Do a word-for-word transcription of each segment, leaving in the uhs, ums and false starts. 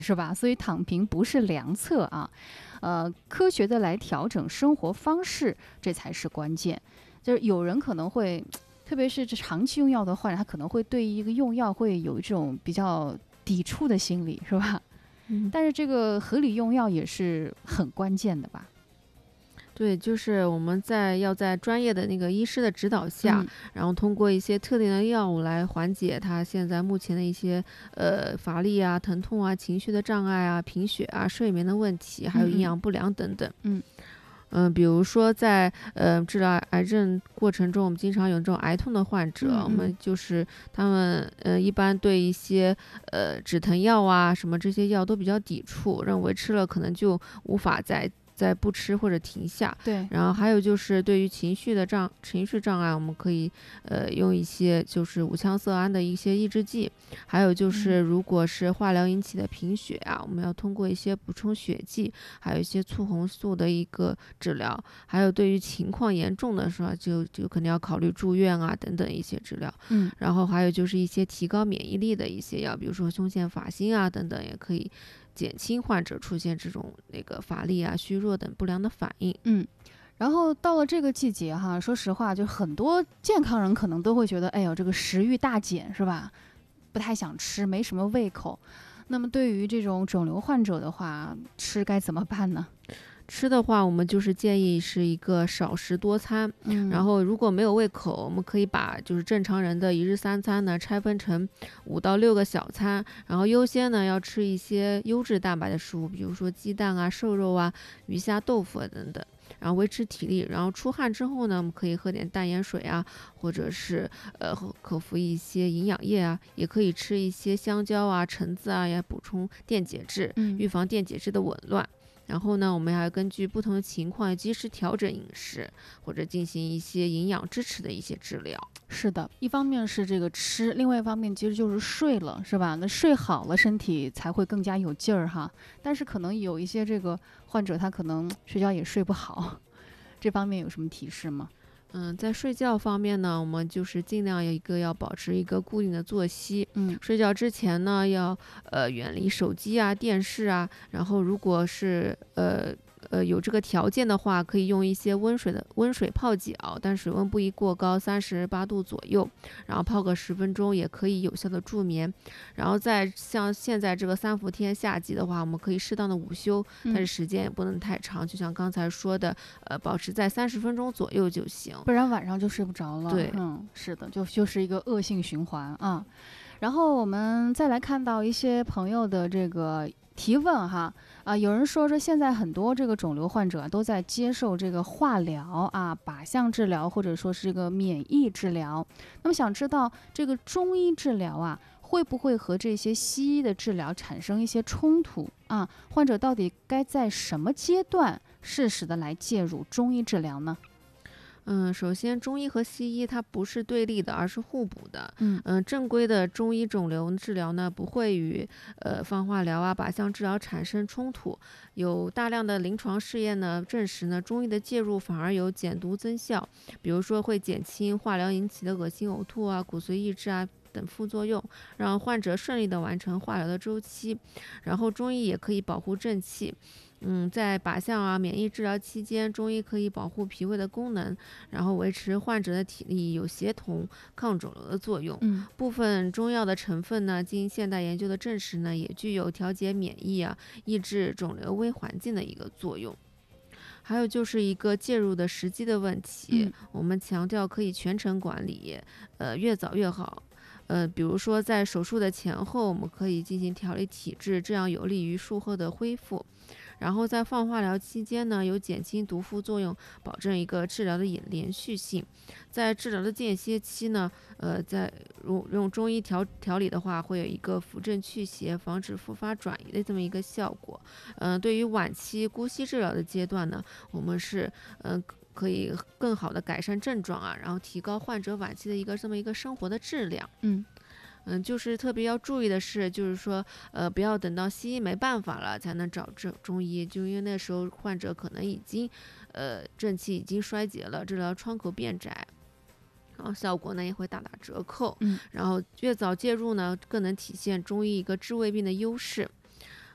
是吧？所以躺平不是良策啊，呃，科学的来调整生活方式，这才是关键。就是有人可能会，特别是这长期用药的患者，他可能会对一个用药会有一种比较抵触的心理，是吧？ 嗯。 但是这个合理用药也是很关键的吧？ 对，就是我们在要在专业的那个医师的指导下， 嗯。 然后通过一些特定的药物来缓解他现在目前的一些，呃，乏力啊、疼痛啊、情绪的障碍啊、贫血啊、睡眠的问题，还有营嗯嗯。 养不良等等。 嗯。 嗯，比如说在，呃，治疗癌症过程中，我们经常有这种癌痛的患者，我嗯嗯。 们就是他们，呃，一般对一些，呃，止疼药啊，什么这些药都比较抵触，认为吃了可能就无法再再不吃或者停下。 对。 然后还有就是对于情绪的障情绪障碍，我们可以，呃，用一些就是五羟色胺的一些抑制剂。还有就嗯。 是如果是化疗引起的贫血啊，我们要通过一些补充血剂，还有一些促红素的一个治疗。还有对于情况严重的时候，就就可能要考虑住院啊等等一些治疗。 嗯。 然后还有就是一些提高免疫力的一些药，比如说胸腺法辛啊等等，也可以减轻患者出现这种那个乏力啊、虚弱等不良的反应。 嗯，然后到了这个季节哈，说实话就很多健康人可能都会觉得，哎呦，这个食欲大减是吧？不太想吃，没什么胃口。那么对于这种肿瘤患者的话，吃该怎么办呢？ 吃的话，我们就是建议是一个少食多餐。然嗯。 后如果没有胃口，我们可以把就是正常人的一日三餐呢，拆分成五到六个小餐，然后优先呢要吃一些优质蛋白的食物，比如说鸡蛋啊、瘦肉啊、鱼虾、豆腐啊等等，然后维持体力。然后出汗之后呢，我们可以喝点淡盐水啊，或者是，呃，口服一些营养液啊，也可以吃一些香蕉啊、橙子啊，来补充电解质， 嗯。 预防电解质的紊乱。然后呢，我们还要根据不同的情况及时调整饮食，或者进行一些营养支持的一些治疗。 是的，一方面是这个吃，另外一方面其实就是睡了，是吧？那睡好了，身体才会更加有劲儿哈。但是可能有一些这个患者，他可能睡觉也睡不好，这方面有什么提示吗？ 嗯，在睡觉方面呢，我们就是尽量一个要保持一个固定的作息。 嗯。 睡觉之前呢，要，呃，远离手机啊、电视啊，然后如果是，呃，呃，有这个条件的话，可以用一些温水的温水泡脚，但水温不宜过高，三十八度左右，然后泡个十分钟也可以有效地助眠。然后在像现在这个三伏天夏季的话，我们可以适当的午休，但是嗯。 时间也不能太长，就像刚才说的，呃，保持在三十分钟左右就行。 不然晚上就睡不着了。 对。 嗯，是的，就就是一个恶性循环啊。然后我们再来看到一些朋友的这个提问哈，啊，有人说说现在很多这个肿瘤患者都在接受这个化疗啊、靶向治疗，或者说是这个免疫治疗。那么想知道这个中医治疗啊，会不会和这些西医的治疗产生一些冲突啊？患者到底该在什么阶段适时的来介入中医治疗呢？ 嗯，首先中医和西医它不是对立的，而是互补的。 嗯。 呃，正规的中医肿瘤治疗呢，不会与，呃，放化疗啊、靶向治疗产生冲突。有大量的临床试验呢，证实呢，中医的介入反而有减毒增效，比如说会减轻化疗引起的恶心呕吐啊、骨髓抑制啊等副作用，让患者顺利地完成化疗的周期。然后中医也可以保护正气。嗯，在靶向啊、免疫治疗期间，中医可以保护脾胃的功能，然后维持患者的体力，有协同抗肿瘤的作用。 嗯。 部分中药的成分呢，经现代研究的证实呢，也具有调节免疫啊、抑制肿瘤微环境的一个作用。还有就是一个介入的时机的问题， 嗯。 我们强调可以全程管理，呃，越早越好。呃，比如说在手术的前后，我们可以进行调理体质，这样有利于术后的恢复。然后在放化疗期间呢，有减轻毒副作用，保证一个治疗的延连续性。在治疗的间歇期呢，呃，在用用中医调调理的话，会有一个扶正祛邪、防止复发转移的这么一个效果。呃，对于晚期姑息治疗的阶段呢，我们是，呃，可以更好地改善症状啊，然后提高患者晚期的一个这么一个生活的质量。 嗯。 嗯，就是特别要注意的是，就是说，呃，不要等到西医没办法了才能找中中医，就因为那时候患者可能已经，呃，正气已经衰竭了，治疗窗口变窄，然后效果呢也会大打折扣。 嗯。 然后越早介入呢，更能体现中医一个治胃病的优势。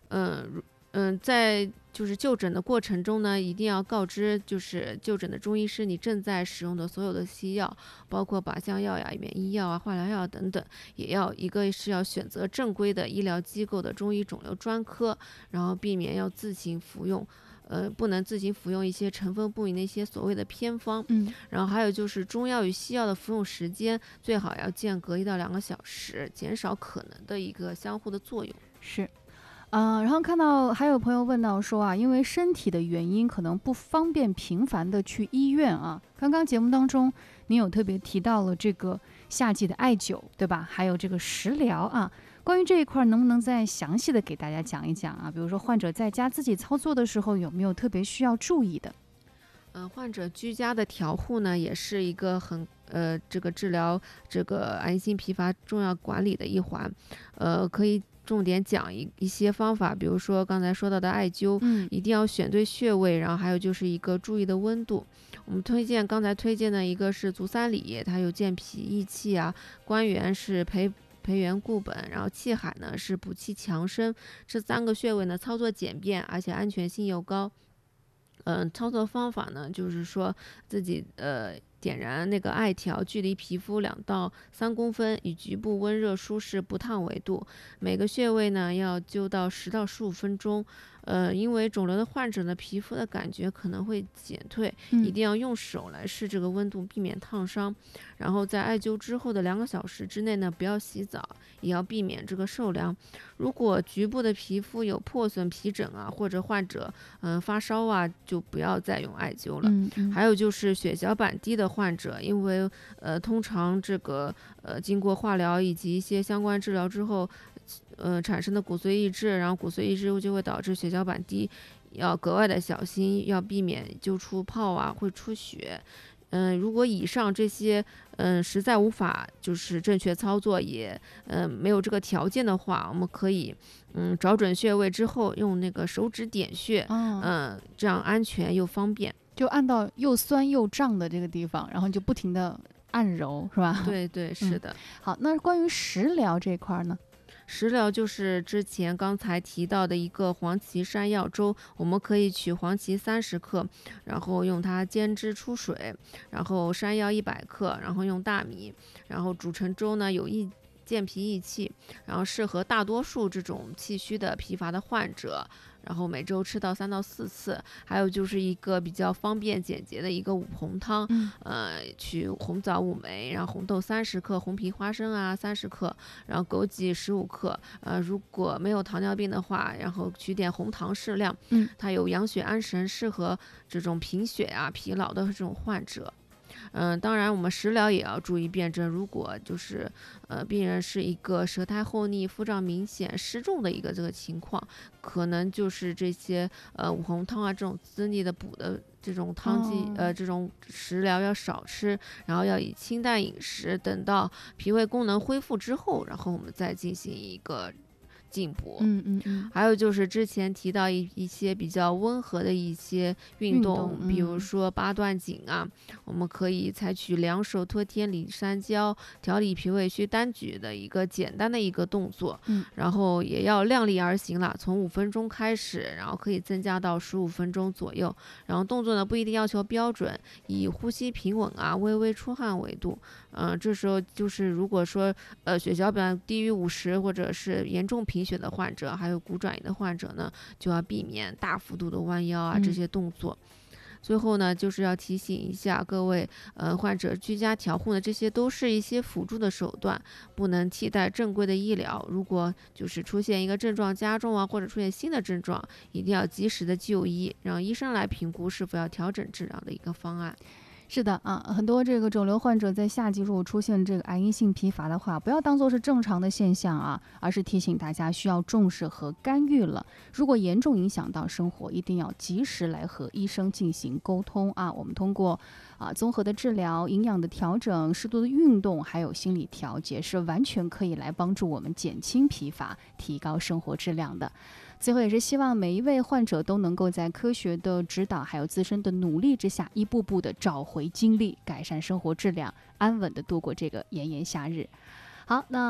嗯嗯，在就是就诊的过程中呢，一定要告知就是就诊的中医师你正在使用的所有的西药，包括靶向药呀、免疫药啊、化疗药等等，也要一个是要选择正规的医疗机构的中医肿瘤专科，然后避免要自行服用。呃，不能自行服用一些成分不明的一些所谓的偏方， 嗯， 然后还有就是中药与西药的服用时间最好要间隔一到两个小时，减少可能的一个相互的作用。 是。呃，然后看到还有朋友问到说啊，因为身体的原因，可能不方便频繁的去医院啊。刚刚节目当中，您有特别提到了这个夏季的艾灸，对吧？还有这个食疗啊。关于这一块，能不能再详细的给大家讲一讲啊？比如说患者在家自己操作的时候，有没有特别需要注意的？ 嗯、呃，患者居家的调护呢，也是一个很呃这个治疗这个癌性疲乏重要管理的一环，呃，可以重点讲一一些方法，比如说刚才说到的艾灸， 嗯， 一定要选对穴位，然后还有就是一个注意的温度。我们推荐刚才推荐的一个是足三里，它有健脾益气啊，关元是培培元固本，然后气海呢是补气强身，这三个穴位呢操作简便，而且安全性又高。嗯，操作方法呢，就是说自己呃点燃那个艾条，距离皮肤两到三公分，以局部温热舒适不烫为度。每个穴位呢要灸到十到十五分钟。呃，因为肿瘤的患者呢，皮肤的感觉可能会减退，一嗯， 定要用手来试这个温度，避免烫伤。然后在艾灸之后的两个小时之内呢，不要洗澡，也要避免这个受凉。如果局部的皮肤有破损、皮疹啊，或者患者嗯、呃发烧啊，就不要再用艾灸了。 嗯嗯还有就是血小板低的患者，因为呃通常这个呃经过化疗以及一些相关治疗之后，呃产生的骨髓抑制，然后骨髓抑制就会导致血小板低，要格外的小心，要避免灸出泡啊，会出血。嗯、呃如果以上这些嗯、呃实在无法就是正确操作，也嗯、呃没有这个条件的话，我们可以嗯找准穴位之后，用那个手指点穴， 哦， 嗯、这样安全又方便。 就按到又酸又胀的这个地方，然后就不停的按揉，是吧？ 对对，是的。 好，那关于食疗这一块呢？ 食疗就是之前刚才提到的一个黄芪山药粥，我们可以取黄芪三十克，然后用它煎汁出水，然后山药一百克，然后用大米，然后煮成粥呢，有益健脾益气，然后适合大多数这种气虚的疲乏的患者。然后每周吃到三到四次，还有就是一个比较方便简洁的一个五红汤， 嗯呃，取红枣五枚，然后红豆三十克，红皮花生啊三十克，然后枸杞十五克，呃，如果没有糖尿病的话，然后取点红糖适量， 嗯， 它有养血安神，适合这种贫血啊、疲劳的这种患者。嗯，当然我们食疗也要注意辨证。如果就是呃病人是一个舌苔厚腻、腹胀明显、湿重的一个这个情况，可能就是这些呃五红汤啊这种滋腻的补的这种汤剂、 哦呃这种食疗要少吃，然后要以清淡饮食，等到脾胃功能恢复之后，然后我们再进行一个进补。 嗯嗯嗯， 还有就是之前提到一一些比较温和的一些运运动， 动比如嗯说八段锦啊，我们可以采取两手托天理山椒、调理脾胃虚单举的一个简单的一个动作， 嗯然后也要量力而行了，从五分钟开始，然后可以增加到十五分钟左右，然后动作呢不一定要求标准，以呼吸平稳啊、微微出汗为度。嗯、这时候就是如果说呃血小板低于五十或者是严重贫血的患者，还有骨转移的患者呢，就要避免大幅度的弯腰啊嗯这些动作。最后呢，就是要提醒一下各位，呃，患者居家调护呢，这些都是一些辅助的手段，不能替代正规的医疗。如果就是出现一个症状加重啊，或者出现新的症状，一定要及时的就医，让医生来评估是否要调整治疗的一个方案。 是的啊，很多这个肿瘤患者在夏季如果出现这个癌因性疲乏的话，不要当做是正常的现象啊，而是提醒大家需要重视和干预了。如果严重影响到生活，一定要及时来和医生进行沟通啊。我们通过啊综合的治疗、营养的调整、适度的运动，还有心理调节，是完全可以来帮助我们减轻疲乏、提高生活质量的。最后也是希望每一位患者都能够在科学的指导还有自身的努力之下，一步步的找回精力，改善生活质量，安稳的度过这个炎炎夏日。好，那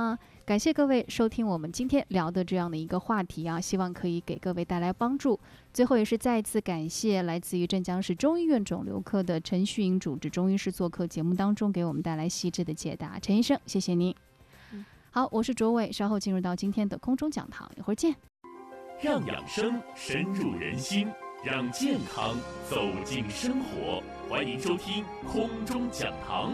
感谢各位收听我们今天聊的这样的一个话题啊，希望可以给各位带来帮助。最后也是再一次感谢来自于镇江市中医院肿瘤科的陈旭英主治中医师做客节目当中，给我们带来细致的解答。陈医生，谢谢您。嗯、好，我是卓伟，稍后进入到今天的空中讲堂，一会儿见。 让养生深入人心，让健康走进生活，欢迎收听空中讲堂。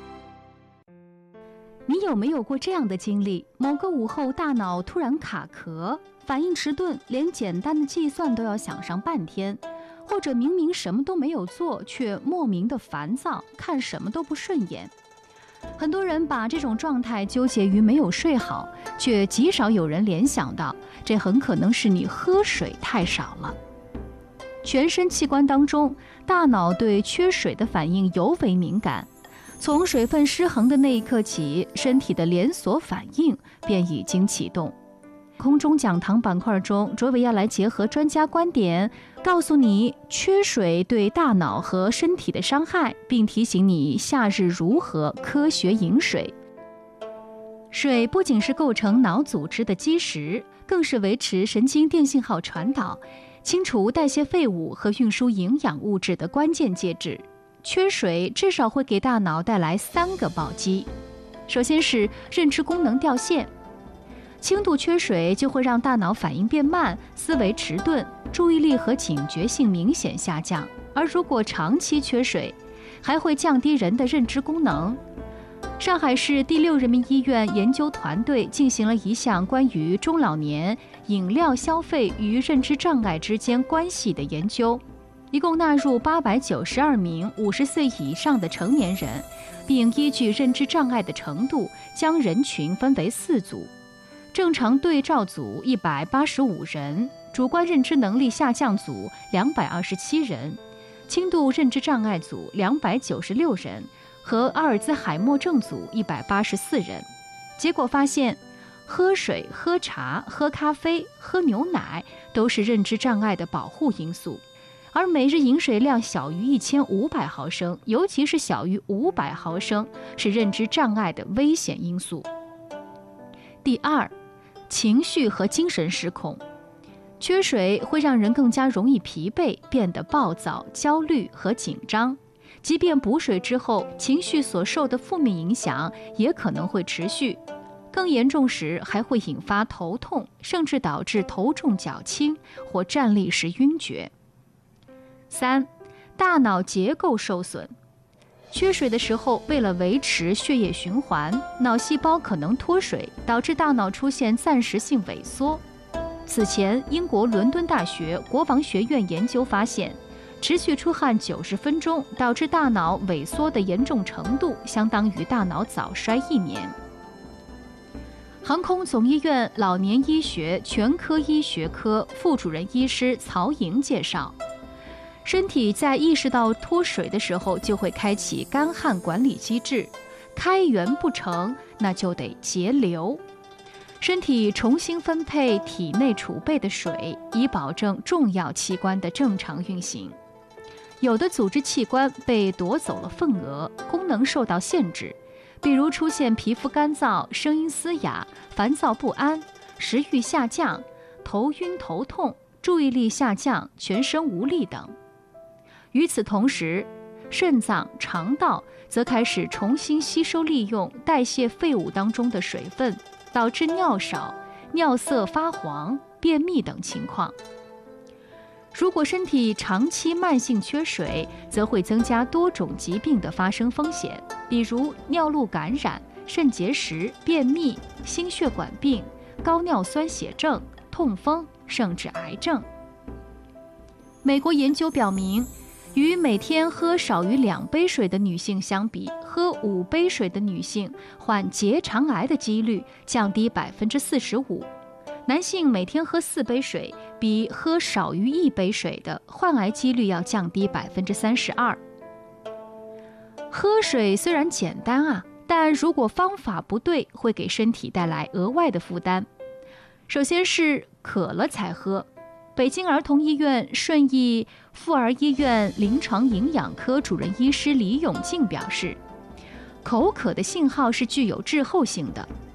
你有没有过这样的经历？某个午后，大脑突然卡壳，反应迟钝，连简单的计算都要想上半天，或者明明什么都没有做，却莫名的烦躁，看什么都不顺眼。很多人把这种状态纠结于没有睡好，却极少有人联想到，这很可能是你喝水太少了。全身器官当中，大脑对缺水的反应尤为敏感。从水分失衡的那一刻起，身体的连锁反应便已经启动。空中讲堂板块中，卓伟要来结合专家观点，告诉你缺水对大脑和身体的伤害，并提醒你夏日如何科学饮水。水不仅是构成脑组织的基石，更是维持神经电信号传导、清除代谢废物和运输营养物质的关键介质。缺水至少会给大脑带来三个暴击。首先是认知功能掉线，轻度缺水就会让大脑反应变慢，思维迟钝，注意力和警觉性明显下降。而如果长期缺水，还会降低人的认知功能。上海市第六人民医院研究团队进行了一项关于中老年饮料消费与认知障碍之间关系的研究，一共纳入八百九十二名五十岁以上的成年人，并依据认知障碍的程度，将人群分为四组。正常对照组一百八十五人，主观认知能力下降组两百二十七人，轻度认知障碍组两百九十六人和阿尔兹海默症组一百八十四人。结果发现，喝水、喝茶、喝咖啡、喝牛奶都是认知障碍的保护因素。而每日饮水量小于一千五百毫升，尤其是小于五百毫升，是认知障碍的危险因素。第二，情绪和精神失控。缺水会让人更加容易疲惫，变得暴躁、焦虑和紧张。即便补水之后，情绪所受的负面影响也可能会持续。更严重时还会引发头痛，甚至导致头重脚轻或站立时晕厥。三，大脑结构受损。缺水的时候，为了维持血液循环，脑细胞可能脱水，导致大脑出现暂时性萎缩。此前，英国伦敦大学国防学院研究发现，持续出汗九十分钟导致大脑萎缩的严重程度，相当于大脑早衰一年。航空总医院老年医学全科医学科副主任医师曹莹介绍，身体在意识到脱水的时候，就会开启干旱管理机制，开源不成，那就得节流。身体重新分配体内储备的水，以保证重要器官的正常运行。有的组织器官被夺走了份额，功能受到限制，比如出现皮肤干燥、声音嘶哑、烦躁不安、食欲下降、头晕头痛、注意力下降、全身无力等。与此同时，肾脏、肠道则开始重新吸收利用代谢废物当中的水分，导致尿少、尿色发黄、便秘等情况。如果身体长期慢性缺水，则会增加多种疾病的发生风险，比如尿路感染、肾结石、便秘、心血管病、高尿酸血症、痛风，甚至癌症。美国研究表明，与每天喝少于两杯水的女性相比，喝五杯水的女性患结肠癌的几率降低百分之四十五。男性每天喝四杯水，比喝少于一杯水的患癌几率要降低百分之三十二。喝水虽然简单啊，但如果方法不对，会给身体带来额外的负担。首先是渴了才喝。北京儿童医院顺义妇儿医院临床营养科主任医师李永进表示，口渴的信号是具有滞后性的。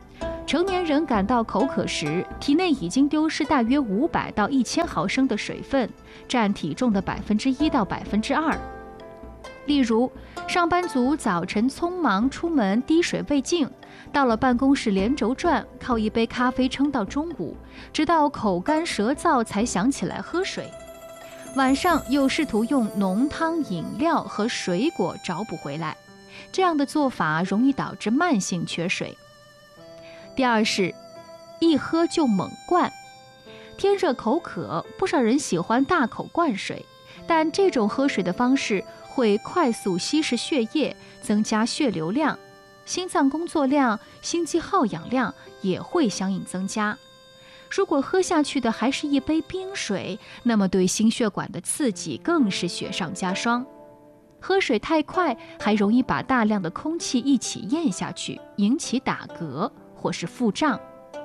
成年人感到口渴时，体内已经丢失大约五百到一千毫升的水分，占体重的百分之一到百分之二。例如，上班族早晨匆忙出门，滴水未进，到了办公室连轴转，靠一杯咖啡撑到中午，直到口干舌燥才想起来喝水。晚上又试图用浓汤、饮料和水果找补回来，这样的做法容易导致慢性缺水。第二是，一喝就猛灌。天热口渴，不少人喜欢大口灌水，但这种喝水的方式会快速稀释血液，增加血流量，心脏工作量、心肌耗氧量也会相应增加。如果喝下去的还是一杯冰水，那么对心血管的刺激更是雪上加霜。喝水太快，还容易把大量的空气一起咽下去，引起打嗝或是腹胀。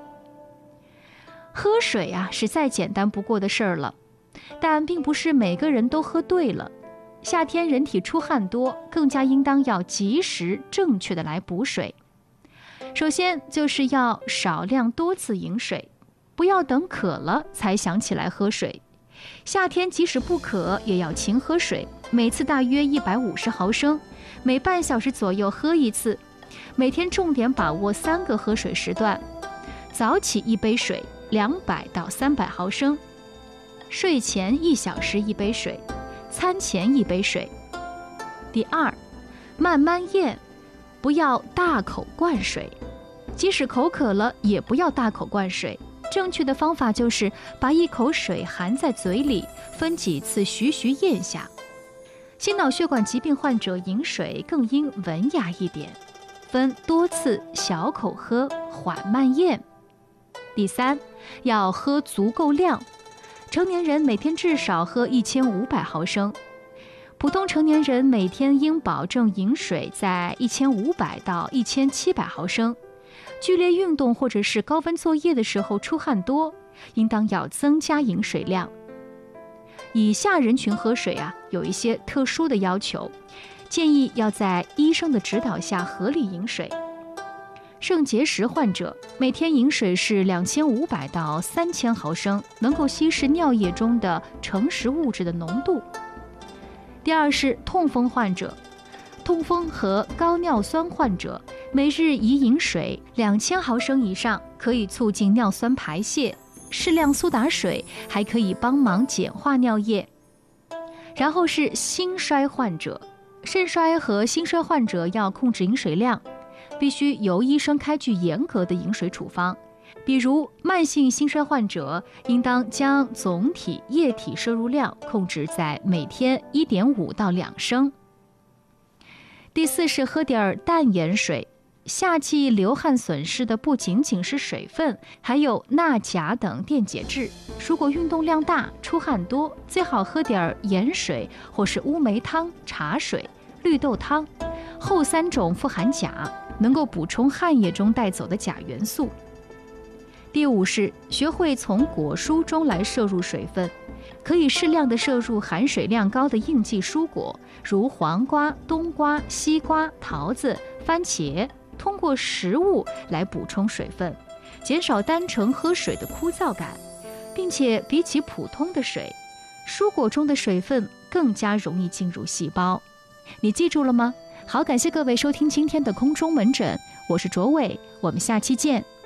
喝水啊，是再简单不过的事儿了，但并不是每个人都喝对了。夏天人体出汗多，更加应当要及时正确的来补水。首先就是要少量多次饮水，不要等渴了才想起来喝水。夏天即使不渴，也要勤喝水，每次大约一百五十毫升，每半小时左右喝一次。每天重点把握三个喝水时段：早起一杯水，两百到三百毫升；睡前一小时一杯水；餐前一杯水。第二，慢慢咽，不要大口灌水，即使口渴了，也不要大口灌水。正确的方法就是把一口水含在嘴里，分几次徐徐咽下。心脑血管疾病患者饮水更应文雅一点，分多次小口喝，缓慢咽。第三，要喝足够量，成年人每天至少喝一千五百毫升，普通成年人每天应保证饮水在一千五百到一千七百毫升。剧烈运动或者是高温作业的时候出汗多，应当要增加饮水量。以下人群喝水啊，有一些特殊的要求，建议要在医生的指导下合理饮水。肾结石患者每天饮水是两千五百到三千毫升，能够稀释尿液中的成食物质的浓度。第二是痛风患者，痛风和高尿酸患者每日宜饮水两千毫升以上，可以促进尿酸排泄。适量苏打水还可以帮忙简化尿液。然后是心衰患者，肾衰和心衰患者要控制饮水量，必须由医生开具严格的饮水处方。比如慢性心衰患者应当将总体液体摄入量控制在每天 一点五到两升。第四是喝点淡盐水，夏季流汗损失的不仅仅是水分，还有钠、钾等电解质。如果运动量大、出汗多，最好喝点盐水或是乌梅汤、茶水、绿豆汤，后三种富含钾，能够补充汗液中带走的钾元素。第五是学会从果蔬中来摄入水分，可以适量的摄入含水量高的应季蔬果，如黄瓜、冬瓜、西瓜、桃子、番茄，通过食物来补充水分，减少单程喝水的枯燥感，并且比起普通的水，蔬果中的水分更加容易进入细胞。你记住了吗？好，感谢各位收听今天的空中门诊，我是卓伟，我们下期见。